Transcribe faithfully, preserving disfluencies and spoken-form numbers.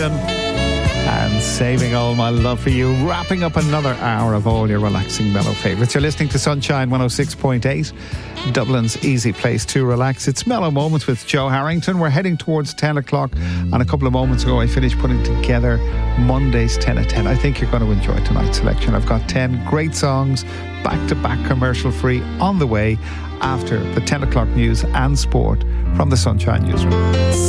And Saving All My Love For You, wrapping up another hour of all your relaxing mellow favourites. You're listening to Sunshine one oh six point eight, Dublin's easy place to relax. It's Mellow Moments with Joe Harrington. We're heading towards ten o'clock, and a couple of moments ago I finished putting together Monday's ten at ten. I think you're going to enjoy tonight's selection. I've got ten great songs, back-to-back commercial-free, on the way after the ten o'clock news and sport from the Sunshine Newsroom.